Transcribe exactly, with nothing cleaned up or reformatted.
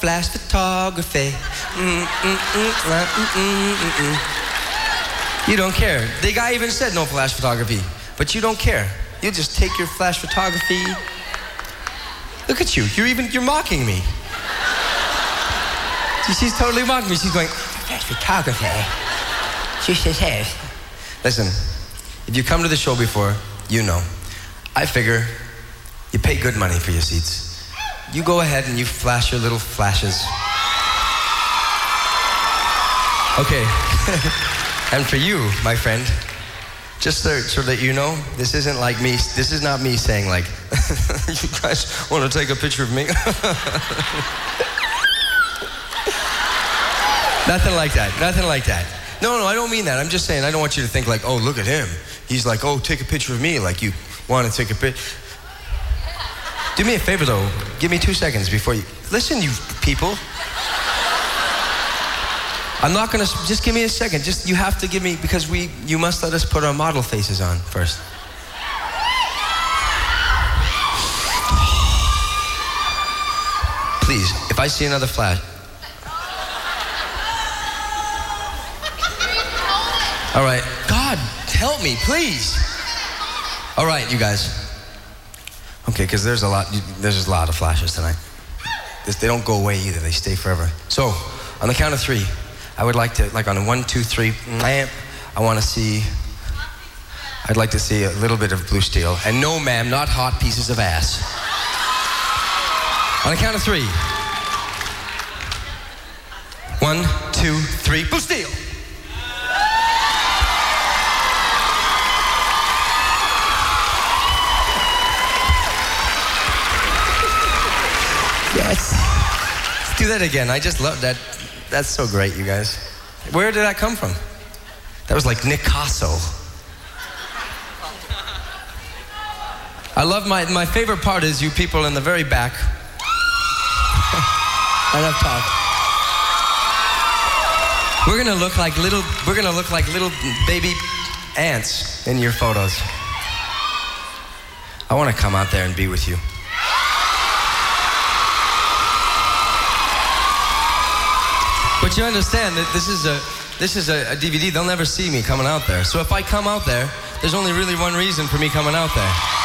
flash photography. Mm, mm, mm, mm, mm, mm, mm. You don't care. The guy even said no flash photography, but you don't care. You just take your flash photography. Look at you. You're even, you're mocking me. She's totally mocking me. She's going, flash photography. She says, hey. Listen, if you come to the show before, you know. I figure you pay good money for your seats. You go ahead and you flash your little flashes. Okay. And for you, my friend, just so, so that you know, this isn't like me, this is not me saying like, you guys want to take a picture of me? Nothing like that, nothing like that. No, no, I don't mean that. I'm just saying, I don't want you to think like, oh, look at him. He's like, oh, take a picture of me, like you want to take a picture. Do me a favor though, give me two seconds before you, listen you people. I'm not gonna, just give me a second. Just, you have to give me, because we, you must let us put our model faces on first. Please, if I see another flash. All right, God, help me, please. All right, you guys. Okay, because there's a lot, there's a lot of flashes tonight. They don't go away either, they stay forever. So, on the count of three, I would like to, like on a one, two, three, I want to see, I'd like to see a little bit of Blue Steel. And no, ma'am, not hot pieces of ass. On the count of three. One, two, three, Blue Steel. Yes. Let's do that again. I just love that. That's so great, you guys. Where did that come from? That was like Nicasso. I love my, my favorite part is you people in the very back. Enough talk. We're gonna look like little, we're gonna look like little baby ants in your photos. I wanna come out there and be with you. But you understand that this is a this is a, a D V D. They'll never see me coming out there. So if I come out there, there's only really one reason for me coming out there.